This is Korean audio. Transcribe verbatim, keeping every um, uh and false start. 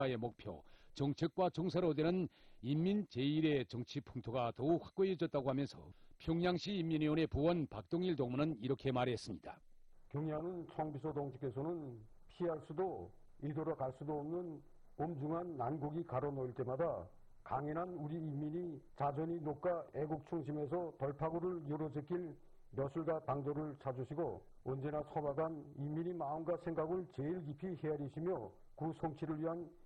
의 목표, 정책과 정서로 되는 인민 제일의 정치 풍토가 더욱 확고해졌다고 하면서 평양시 인민위원회 부원 박동일 동무는 이렇게 말했습니다. 경의하는 총비서 동지께서는 피할 수도 이대로 갈 수도 없는 엄중한 난국이 가로놓일 때마다 강인한 우리 인민이 자존이 녹가 애국 중심에서 돌파구를 열어제낄 벼슬과 방도를 찾으시고 언제나 소박한 인민의 마음과 생각을 제일 깊이 헤아리시며 그 성취를 위한